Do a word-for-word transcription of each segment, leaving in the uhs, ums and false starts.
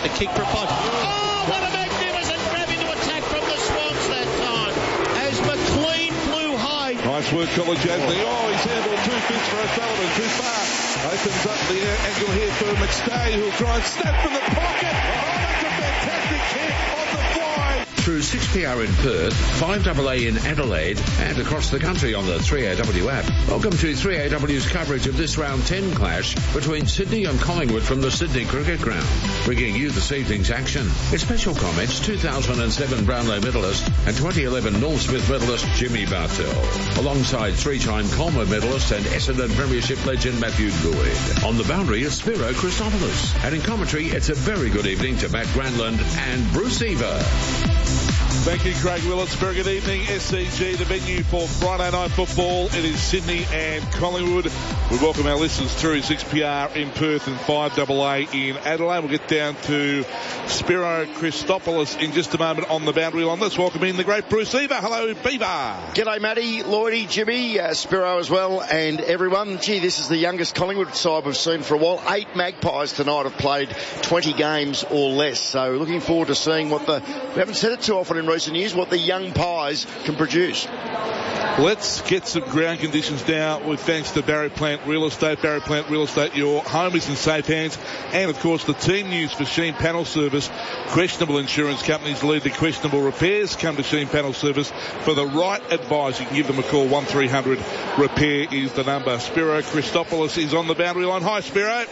A kick for a five. Oh, what a magnificent grab into attack from the Swans that time. As McLean flew high. Nice work, Colin Anthony. Oh, he's handled two fish for O'Sullivan. Too far. Opens up the angle here for McStay, who'll try and snap from the pocket. Oh, that's a fantastic kick on the fly. Through six P R in Perth, five A A in Adelaide, and across the country on the three A W app. Welcome to three A W's coverage of this round ten clash between Sydney and Collingwood from the Sydney Cricket Ground. Bringing you this evening's action. In special comments, two thousand seven Brownlow medalist and twenty eleven Norm Smith medalist Jimmy Bartell, alongside three-time Coleman medalist and Essendon Premiership legend Matthew Lloyd. On the boundary is Spiro Christopoulos. And in commentary, it's a very good evening to Matt Granlund and Bruce Eva. Thank you, Craig Willis. Very good evening. S C G, the venue for Friday night football. It is Sydney and Collingwood. We welcome our listeners through six P R in Perth and five A A in Adelaide. We'll get down to Spiro Christopoulos in just a moment on the boundary line. Let's welcome in the great Bruce Eva. Hello, Beaver. G'day, Matty, Lloydie, Jimmy, uh, Spiro as well, and everyone. Gee, this is the youngest Collingwood side we've seen for a while. Eight Magpies tonight have played twenty games or less. So looking forward to seeing what the... We haven't said it too often in recent years, what the young Pies can produce. Let's get some ground conditions now with thanks to Barry Plant Real Estate. Barry Plant Real Estate, your home is in safe hands. And, of course, the team news for Sheen Panel Service. Questionable insurance companies lead to questionable repairs. Come to Sheen Panel Service for the right advice. You can give them a call. one three hundred repair is the number. Spiro Christopoulos is on the boundary line. Hi, Spiro.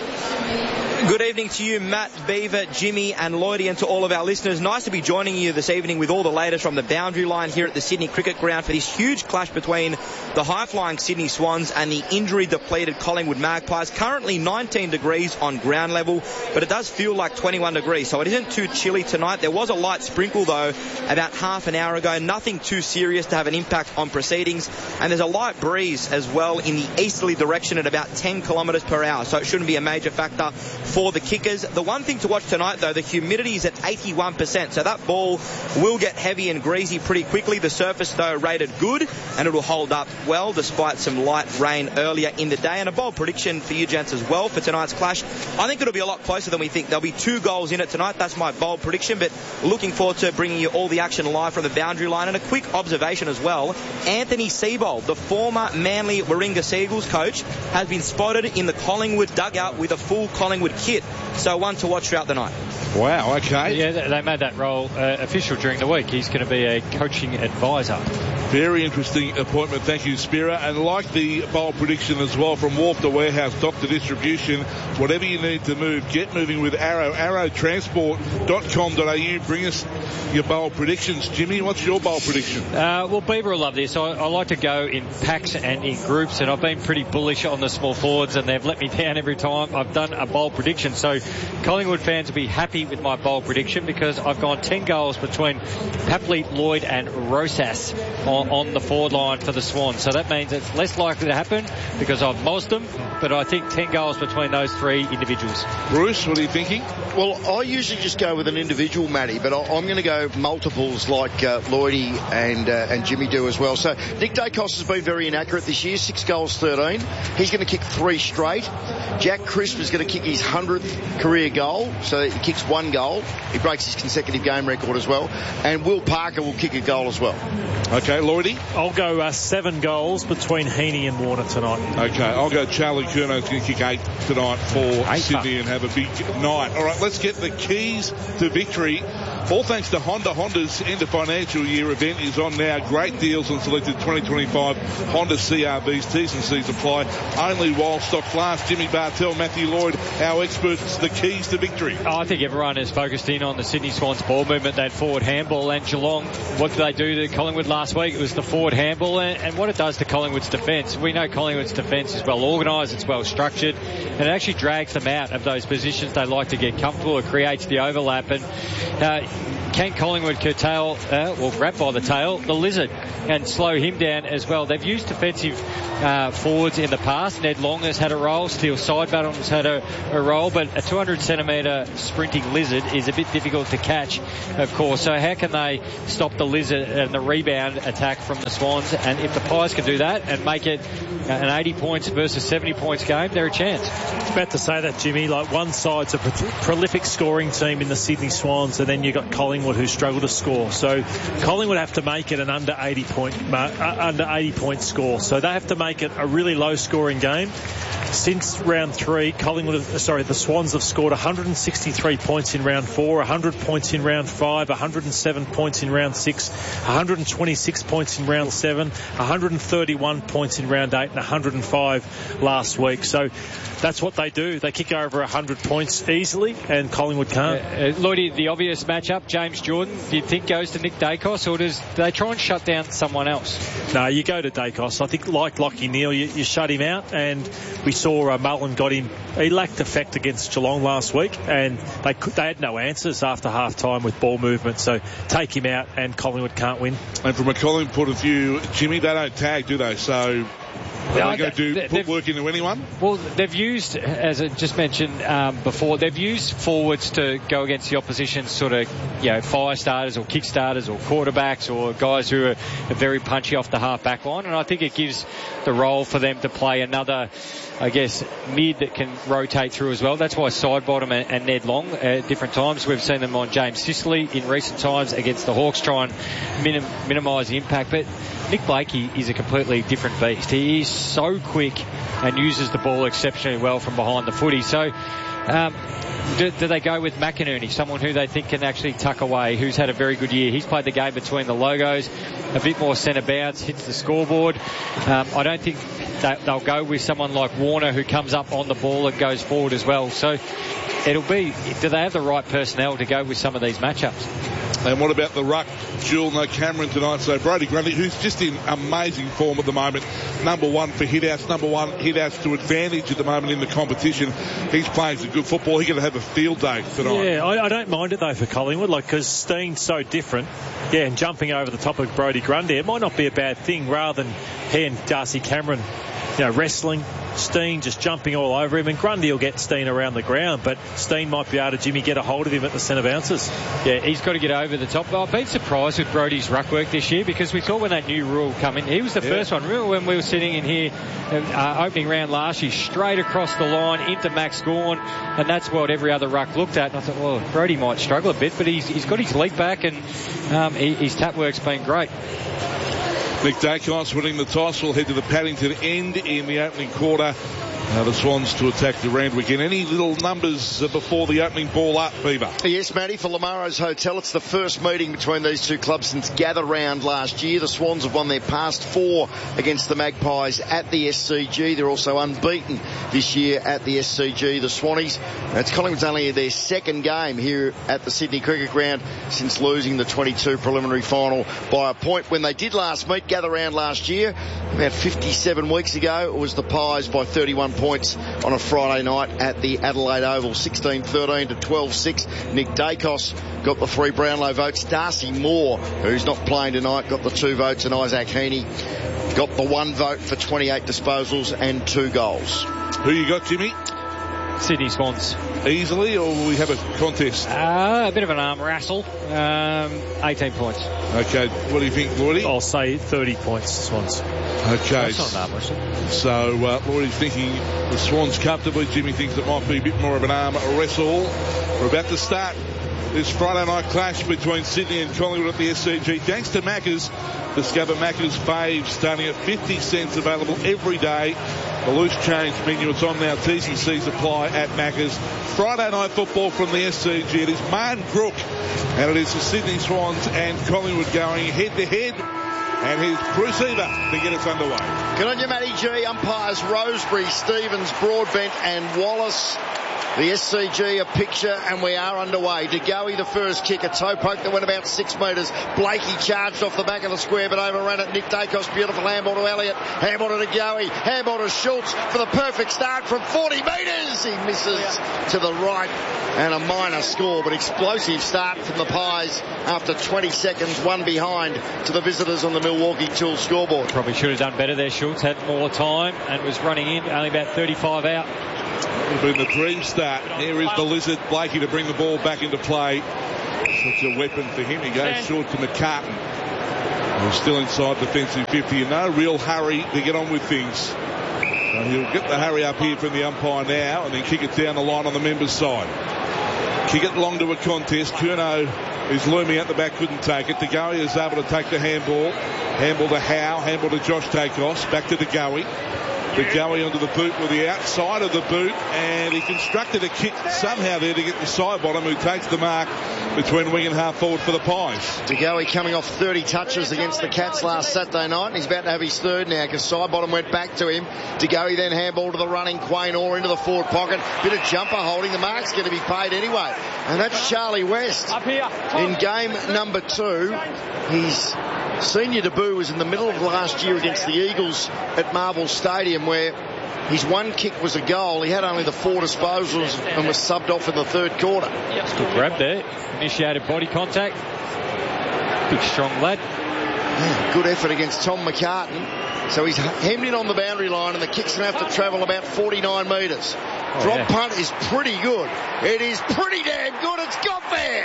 Good evening to you, Matt, Beaver, Jimmy and Lloydie, and to all of our listeners. Nice to be joining you this evening with all the latest from the boundary line here at the Sydney Cricket Ground for this huge clash between the high-flying Sydney Swans and the injury-depleted Collingwood Magpies. Currently nineteen degrees on ground level, but it does feel like twenty-one degrees, so it isn't too chilly tonight. There was a light sprinkle, though, about half an hour ago. Nothing too serious to have an impact on proceedings. And there's a light breeze as well in the easterly direction at about ten kilometres per hour, so it shouldn't be a major factor for the kickers. The one thing to watch tonight, though, the humidity is at eighty-one percent, so that ball will get heavy and greasy pretty quickly. The surface, though, rated good, and it will hold up well despite some light rain earlier in the day. And a bold prediction for you gents as well for tonight's clash. I think it'll be a lot closer than we think. There'll be two goals in it tonight. That's my bold prediction, but looking forward to bringing you all the action live from the boundary line. And a quick observation as well, Anthony Seibold, the former Manly Warringah Seagulls coach, has been spotted in the Collingwood dugout with a full Collingwood kit. So one to watch throughout the night. Wow, okay. Yeah, they made that role uh, official during the week. He's going to be a coaching advisor. Very interesting appointment. Thank you, Spiro. And like the bold prediction as well from Wharf to Warehouse, Doctor Distribution, whatever you need to move, get moving with Arrow, arrow transport dot com dot a u. Bring us your bold predictions. Jimmy, what's your bold prediction? Uh, well, Beaver will love this. I, I like to go in packs and in groups, and I've been pretty bullish on the small forwards, and they've let me down every time I've done a bold prediction. So Collingwood fans will be happy with my bold prediction because I've gone ten goals between Papley, Lloyd and Rosas on, on the forward line for the Swans. So that means it's less likely to happen because I've mozzed them, but I think ten goals between those three individuals. Bruce, what are you thinking? Well, I usually just go with an individual, Matty, but I, I'm going to go multiples like uh, Lloydie and uh, and Jimmy do as well. So Nick Dacos has been very inaccurate this year, six goals, thirteen. He's going to kick three straight. Jack Crisp is going to kick his hundredth career goal, so he kicks one goal. He breaks his consecutive game record as well. And Will Parker will kick a goal as well. Okay, Lloydie? I'll go uh, seven goals between Heaney and Warner tonight. Okay, I'll go Charlie Curno's going to kick eight tonight for eight Sydney and have a big night. All right, let's get the keys to victory. All thanks to Honda. Honda's end of financial year event is on now. Great deals on selected twenty twenty-five Honda C R Vs. T's and C's apply only while stocks last. Jimmy Bartell, Matthew Lloyd, our experts, the keys to victory. Oh, I think everyone is focused in on the Sydney Swans ball movement, that forward handball. And Geelong, what did they do to Collingwood last week? It was the forward handball. And, and what it does to Collingwood's defence. We know Collingwood's defence is well organised, it's well structured, and it actually drags them out of those positions they like to get comfortable. It creates the overlap. And uh, can Collingwood curtail, uh, or grab by the tail, the Lizard and slow him down as well? They've used defensive uh, forwards in the past. Ned Long has had a role. Steele Sidebottom has had a, a role. But a two hundred centimetre sprinting Lizard is a bit difficult to catch, of course. So how can they stop the Lizard and the rebound attack from the Swans? And if the Pies can do that and make it an eighty points versus seventy points game, they're a chance. I was about to say that, Jimmy. Like, one side's a pro- prolific scoring team in the Sydney Swans, and then you've got Collingwood who struggle to score. So Collingwood have to make it an under eighty point uh, under eighty point score. So they have to make it a really low scoring game. Since round three, Collingwood, sorry, the Swans have scored one hundred sixty-three points in round four, one hundred points in round five, one hundred seven points in round six, one hundred twenty-six points in round seven, one hundred thirty-one points in round eight, and one hundred five last week. So that's what they do. They kick over one hundred points easily, and Collingwood can't. Uh, uh, Lloydie, the obvious matchup, James Jordan, do you think goes to Nick Dacos, or does do they try and shut down someone else? No, you go to Dacos. I think, like Lachie Neale, you, you shut him out, and we saw uh, Mullen got him. He lacked effect against Geelong last week, and they could, they had no answers after half time with ball movement. So take him out, and Collingwood can't win. And from a Collingwood point of view, Jimmy, they don't tag, do they? So are No, they going to they- put work into anyone? Well, they've used, as I just mentioned um, before, they've used forwards to go against the opposition's sort of, you know, fire starters or kick starters or quarterbacks or guys who are, are very punchy off the half back line. And I think it gives the role for them to play another, I guess, mid that can rotate through as well. That's why Sidebottom and, and Ned Long at different times. We've seen them on James Sicily in recent times against the Hawks, try and minim- minimise the impact. But Nick Blakey is a completely different beast. He is so quick and uses the ball exceptionally well from behind the footy. So um, do, do they go with McInerney, someone who they think can actually tuck away, who's had a very good year? He's played the game between the logos, a bit more centre bounce, hits the scoreboard. Um, I don't think that they'll go with someone like Warner who comes up on the ball and goes forward as well. So it'll be, do they have the right personnel to go with some of these matchups? And what about the ruck, Jewel, no Cameron tonight? So Brodie Grundy, who's just in amazing form at the moment, number one for hit-outs, number one hit-outs to advantage at the moment in the competition. He's playing some good football. He's going to have a field day tonight. Yeah, I, I don't mind it though for Collingwood, like, because Steen's so different. Yeah, and jumping over the top of Brodie Grundy, it might not be a bad thing, rather than he and Darcy Cameron, you know, wrestling. Steen just jumping all over him, and Grundy will get Steen around the ground, but Steen might be able to, Jimmy, get a hold of him at the centre bounces. Yeah, he's got to get over the top. But I've been surprised with Brodie's ruck work this year, because we thought when that new rule come in, he was the yeah. first one. Remember when we were sitting in here, uh, opening round last year, straight across the line into Max Gawn, and that's what every other ruck looked at. And I thought, well, Brodie might struggle a bit, but he's he's got his leap back, and um, he, his tap work's been great. Nick Dacos winning the toss will head to the Paddington end in the opening quarter. Now the Swans to attack the Randwick. And any little numbers uh, before the opening ball up, Beaver? Yes, Matty, for Lamaro's Hotel, it's the first meeting between these two clubs since Gather Round last year. The Swans have won their past four against the Magpies at the S C G. They're also unbeaten this year at the S C G. The Swannies, it's Collingwood's only their second game here at the Sydney Cricket Ground since losing the twenty-two preliminary final by a point. When they did last meet, Gather Round last year, about fifty-seven weeks ago, it was the Pies by thirty-one points on a Friday night at the Adelaide Oval, sixteen thirteen to twelve six. Nick Dacos got the three Brownlow votes. Darcy Moore, who's not playing tonight, got the two votes, and Isaac Heaney got the one vote for twenty-eight disposals and two goals. Who you got, Jimmy? Sydney Swans. Easily, or will we have a contest? Uh, a bit of an arm wrestle. Um, eighteen points. Okay, what do you think, Lloydie? I'll say thirty points, Swans. Okay. That's not an arm wrestle. So, uh, Lloydie's thinking the Swans comfortably. Jimmy thinks it might be a bit more of an arm wrestle. We're about to start this Friday night clash between Sydney and Collingwood at the S C G. Thanks to Macca's. Discover Macca's faves starting at fifty cents, available every day. The loose change menu, it's on now. T's and C's apply at Macca's. Friday night football from the S C G. It is Martin Crook, and it is the Sydney Swans and Collingwood going head to head. And here's Bruce Eva to get us underway. Good on you, Matty G. Umpires Rosebery, Stevens, Broadbent and Wallace. The S C G a picture, and we are underway. DeGoey the first kick, a toe poke that went about six metres. Blakey charged off the back of the square but overran it. Nick Dacos, beautiful handball to Elliott. Handball to DeGoey. Handball to Schultz for the perfect start from forty metres. He misses to the right, and a minor score, but explosive start from the Pies after twenty seconds, one behind to the visitors on the Milwaukee Tools scoreboard. Probably should have done better there. Schultz had more time and was running in, only about thirty-five out. It'll be the dream start. Here is the Lizard, Blakey, to bring the ball back into play. Such a weapon for him. He goes short to McCartan. He's still inside defensive fifty. In no real hurry to get on with things. So he'll get the hurry up here from the umpire now and then kick it down the line on the members' side. Kick it long to a contest. Curnow is looming at the back, couldn't take it. DeGoey is able to take the handball. Handball to Howe, handball to Josh Dacos. Back to DeGoey. DeGoey onto the boot with the outside of the boot, and he constructed a kick somehow there to get the side bottom, who takes the mark between wing and half forward for the Pies. DeGoey coming off thirty touches against the Cats last Saturday night, and he's about to have his third now because side bottom went back to him. DeGoey then handball to the running Quayne Orr into the forward pocket. Bit of jumper holding. The mark's going to be paid anyway. And that's Charlie West. Up here. In game number two, his senior debut was in the middle of last year against the Eagles at Marvel Stadium, where his one kick was a goal. He had only the four disposals and was subbed off in the third quarter. Good grab there. Initiated body contact. Big strong lad. Yeah, good effort against Tom McCartan. So he's hemmed in on the boundary line, and the kick's going to have to travel about forty-nine metres. Oh, Drop yeah. punt is pretty good. It is pretty damn good. It's got there.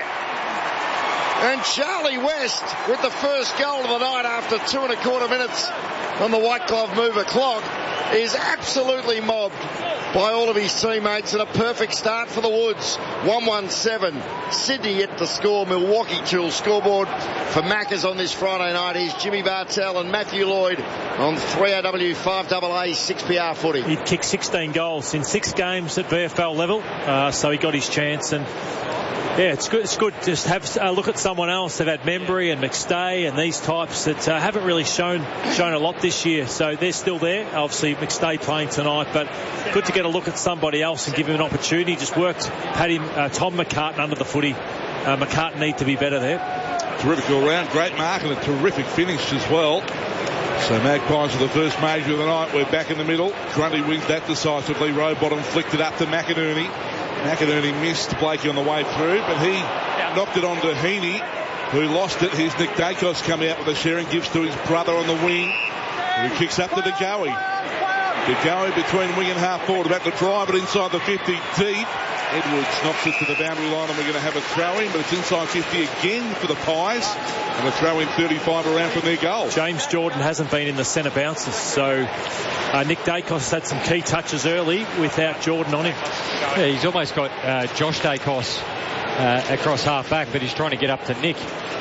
And Charlie West with the first goal of the night after two and a quarter minutes on the white glove mover clock is absolutely mobbed by all of his teammates, and a perfect start for the Woods. one one seven. Sydney yet to score. Milwaukee to scoreboard for Maccas on this Friday night. Here's Jimmy Bartell and Matthew Lloyd on three A W five A A six P R footy. He'd kicked sixteen goals in six games at V F L level, uh, so he got his chance. And yeah, it's good. It's good to just have a look at someone else. They've had Membry and McStay and these types that uh, haven't really shown shown a lot this year. So they're still there. Obviously, McStay playing tonight, but good to get a look at somebody else and give him an opportunity. Just worked, had him, uh, Tom McCartan under the footy. Uh, McCartan need to be better there. Terrific all round. Great mark and a terrific finish as well. So Magpies are the first major of the night. We're back in the middle. Grundy wins that decisively. Rowbottom flicked it up to McInerney. McInerney missed Blakey on the way through, but he knocked it on to Heaney, who lost it. Here's Nick Dacos coming out with a share and gives to his brother on the wing, who kicks up to DeGoey. DeGoey between wing and half forward, about to drive it inside the fifty deep. Edwards knocks it to the boundary line, and we're going to have a throw-in, but it's inside fifty again for the Pies, and a throw-in thirty-five around from their goal. James Jordan hasn't been in the centre bounces, so uh, Nick Dacos had some key touches early without Jordan on him. Yeah, he's almost got uh, Josh Dacos uh, across half back, but he's trying to get up to Nick.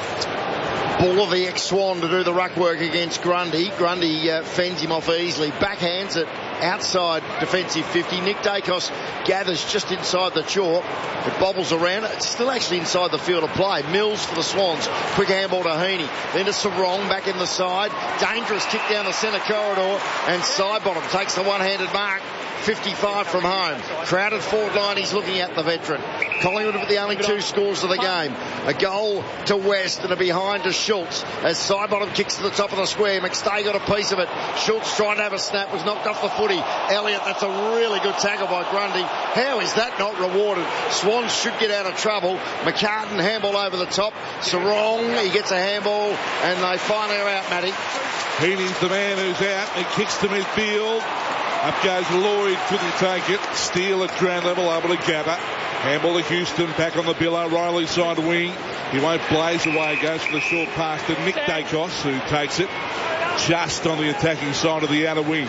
Buller, the ex-Swan, to do the ruck work against Grundy. Grundy uh, fends him off easily. Backhands it outside defensive fifty. Nick Dacos gathers just inside the chalk. It bobbles around. It's still actually inside the field of play. Mills for the Swans. Quick handball to Heaney. Then to Sarong back in the side. Dangerous kick down the centre corridor. And Sidebottom takes the one-handed mark. fifty-five from home. Crowded forward line. He's looking at the veteran. Collingwood with the only two scores of the game. A goal to West and a behind to Schultz as Sidebottom kicks to the top of the square. McStay got a piece of it. Schultz trying to have a snap, was knocked off the footy. Elliott, that's a really good tackle by Grundy. How is that not rewarded? Swans should get out of trouble. McCartan handball over the top. Sarong, he gets a handball, and they finally are out, Matty. Heaney's the man who's out. He kicks to midfield. Up goes Lloyd, couldn't take it. Steele at ground level, able to gather. Handball to Houston, back on the bill. O'Reilly side wing. He won't blaze away. Goes for the short pass to Nick Dacos, who takes it just on the attacking side of the outer wing.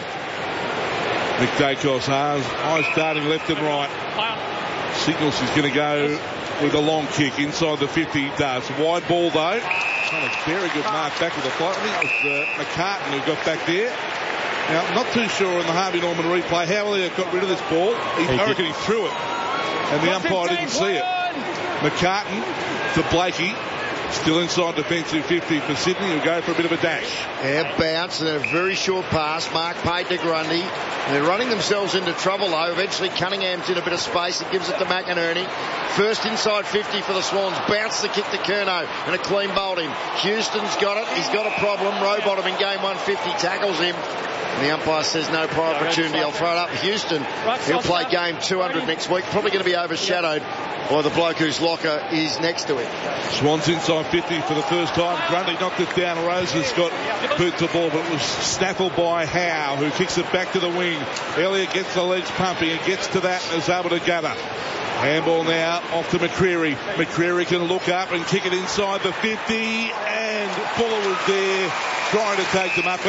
Nick Dacos, eyes darting left and right. Signals he's going to go with a long kick inside the fifty. He does. Wide ball though. Not a very good mark back with the flight. I think it was uh, McCartan who got back there. Now, I'm not too sure in the Harvey Norman replay how Elliott got rid of this ball. He, he I reckon he threw it, and the umpire didn't see it. McCartan to Blakey. Still inside defensive fifty for Sydney. He'll go for a bit of a dash. Yeah, bounce and a very short pass. Mark paid to Grundy. They're running themselves into trouble though. Eventually Cunningham's in a bit of space. It gives it to McInerney. First inside fifty for the Swans. Bounce the kick to Curnow and a clean bowled him. Houston's got it. He's got a problem. Rowbottom in game one fifty tackles him. And the umpire says no prior opportunity. I'll throw it up. Houston, he'll play game two hundred next week. Probably going to be overshadowed by the bloke whose locker is next to him. Swans inside fifty for the first time. Grundy knocked it down. Roses got boot to ball, but it was snaffled by Howe, who kicks it back to the wing. Elliott gets the legs pumping and gets to that and is able to gather. Handball now off to McCreery. McCreery can look up and kick it inside the fifty, and Fuller was there trying to take them up.